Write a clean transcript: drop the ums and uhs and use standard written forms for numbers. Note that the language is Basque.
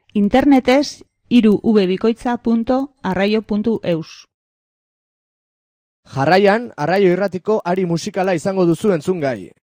Internetez 3vbikoitza.arraio.eus. Jarraian, Arraio Irratiko ari musikala izango duzu entzungai.